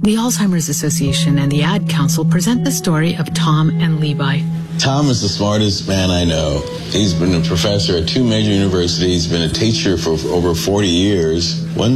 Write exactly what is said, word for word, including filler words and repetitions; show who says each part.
Speaker 1: The Alzheimer's Association and the Ad Council present the story of Tom and Levi.
Speaker 2: Tom is the smartest man I know. He's been a professor at two major universities, been a teacher for over forty years. One